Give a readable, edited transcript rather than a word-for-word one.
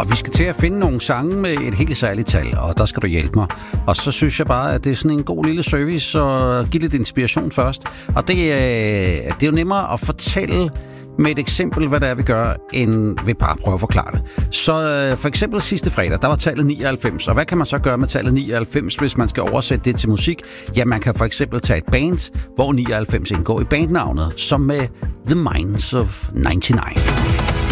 Og vi skal til at finde nogle sange med et helt særligt tal, og der skal du hjælpe mig. Og så synes jeg bare, at det er sådan en god lille service, og give lidt inspiration først. Og det er jo nemmere at fortælle med et eksempel, hvad det er, vi gør, end vi bare prøve at forklare det. Så for eksempel sidste fredag, der var tallet 99. Og hvad kan man så gøre med tallet 99, hvis man skal oversætte det til musik? Ja, man kan for eksempel tage et band, hvor 99 indgår i bandnavnet, som med The Minds of 99.